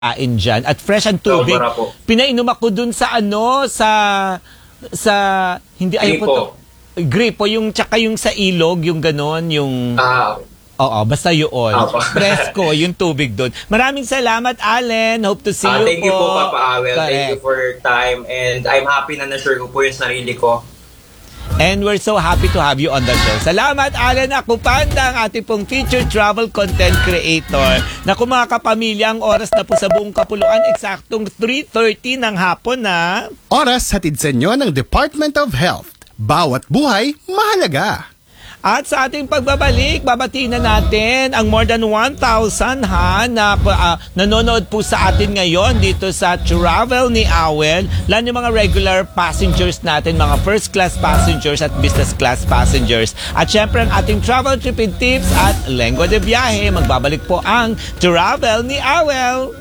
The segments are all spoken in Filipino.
kain dyan. At fresh ang tubig. Pinainom ako dun sa hindi ayaw po to. Gripo, yung tsaka yung sa ilog, yung ganon, yung... Oo, basta yun. Fresco, yung tubig doon. Maraming salamat, Allen. Hope to see you thank you po, Papa Awel. Correct. Thank you for your time. And I'm happy na na-share ko po yung sarili ko. And we're so happy to have you on the show. Salamat, Allen Akupanda, ang ating pong featured travel content creator. Naku mga kapamilya, ang oras na po sa buong Kapuluan, eksaktong 3:30 ng hapon na. Oras hatid sa inyo ng Department of Health. Bawat buhay, mahalaga. At sa ating pagbabalik, babatiin na natin ang more than 1,000 na nanonood po sa atin ngayon dito sa Travel ni Awel. Lalo yung mga regular passengers natin, mga first class passengers at business class passengers. At syempre ang ating travel trip and tips at lengua de viaje. Magbabalik po ang Travel ni Awel.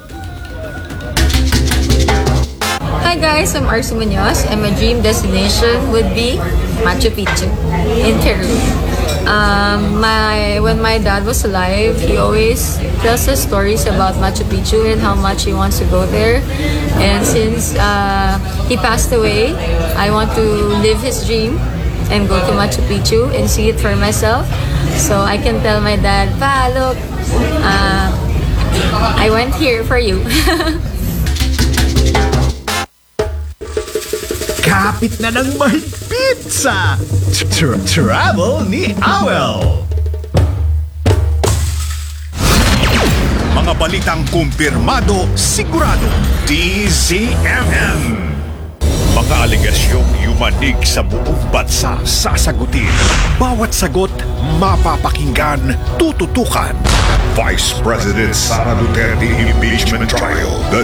Hi guys, I'm Arce Munoz and my dream destination would be Machu Picchu in Peru. When my dad was alive, he always tells us stories about Machu Picchu and how much he wants to go there. And since he passed away, I want to live his dream and go to Machu Picchu and see it for myself. So I can tell my dad, Pa, look, I went here for you. Kapit na ng mahigpit sa Travel ni Awel. Mga balitang kumpirmado, sigurado, DZMM. Mga aligasyong yumanig sa buong bansa sasagutin. Bawat sagot mapapakinggan, tututukan. Vice President Sara Duterte Impeachment Trial, the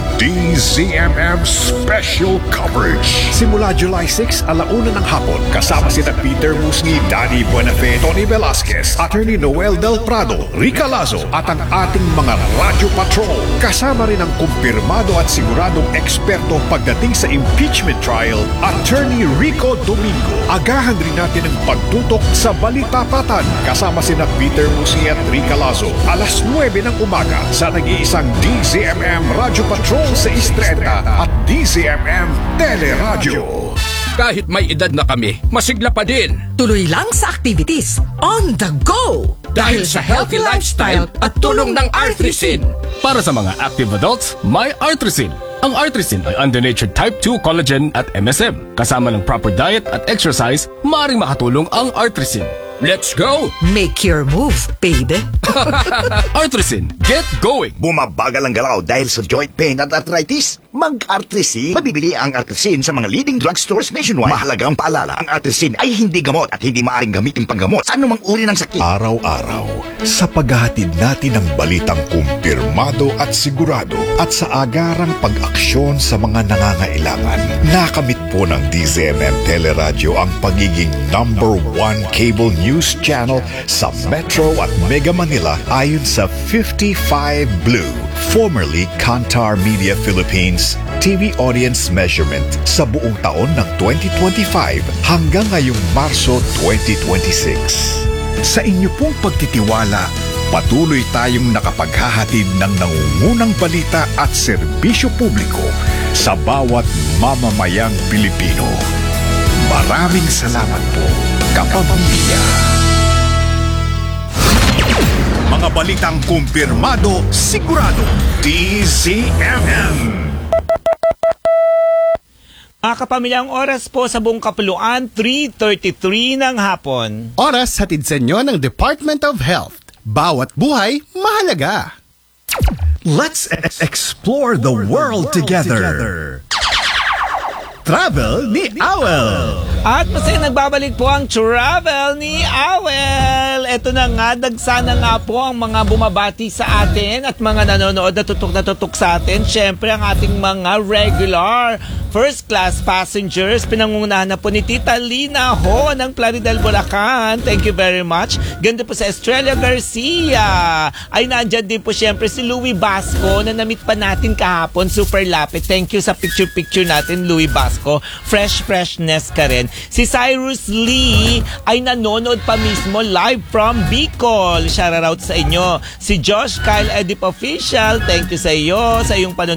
DZMM Special Coverage. Simula July 6, 1:00 ng hapon, kasama sina Peter Musni, Danny Buenafe, Tony Velasquez, Attorney Noel Del Prado, Rica Lazo, at ang ating mga Radio Patrol. Kasama rin ang kumpirmado at siguradong eksperto pagdating sa impeachment trial, Attorney Rico Domingo. Agahan rin natin ang pagtutok sa Balitapatan kasama sina Peter Musni at Rica Lazo. Alas 9 ng umaga sa nag-iisang DZMM Radio Patrol sa Istreta at DZMM Teleradyo. Kahit may edad na kami, masigla pa din. Tuloy lang sa activities on the go! Dahil sa healthy lifestyle at tulong ng Artrisin. Para sa mga active adults, may Artrisin. Ang Artrisin ay under-natured type 2 collagen at MSM. Kasama ng proper diet at exercise, maaaring makatulong ang Artrisin. Let's go! Make your move, baby! Artrisin, get going! Bumabagal ang galaw dahil sa joint pain at arthritis? Mag-Artrisin. Mabibili ang Artrisin sa mga leading drugstores nationwide. Mahalagang paalala, ang Artrisin ay hindi gamot at hindi maaaring gamitin panggamot sa anumang uri ng sakit. Araw-araw, sa paghahatid natin ng balitang kumpirmado at sigurado at sa agarang pag-aksyon sa mga nangangailangan, nakamit po ng DZMM Teleradyo ang pagiging #1 cable news channel sa Metro at Mega Manila ayon sa 55 Blue, formerly Kantar Media Philippines TV audience measurement sa buong taon ng 2025 hanggang ngayong Marso 2026. Sa inyo pong pagtitiwala, patuloy tayong nakapaghahatid ng nangungunang balita at serbisyo publiko sa bawat mamamayang Pilipino. Maraming salamat po, kapamilya. Mga balitang kumpirmado, sigurado, DZMM. Mga kapamilya, ang oras po sa buong Kapuluan, 3:33 ng hapon. Oras hatid sa inyo ng Department of Health. Bawat buhay, mahalaga. Let's explore the world together. Travel ni Awel. At masaya nagbabalik po ang Travel ni Awel. Ito na nga, dagsana nga po ang mga bumabati sa atin at mga nanonood na tutok sa atin. Siyempre, ang ating mga regular first class passengers. Pinangungunahan na po ni Tita Lina Ho ng Plaridel, Bulacan. Thank you very much. Ganda po sa Estrella Garcia. Ay, nandyan din po siyempre si Louie Basco na namit pa natin kahapon. Super lapit. Thank you sa picture natin, Louie Basco. Pasko. Freshness ka rin. Si Cyrus Lee ay nanonood pa mismo live from Bicol. Shoutout sa inyo. Si Josh Kyle Edip Official, thank you sa iyo sa iyong panonood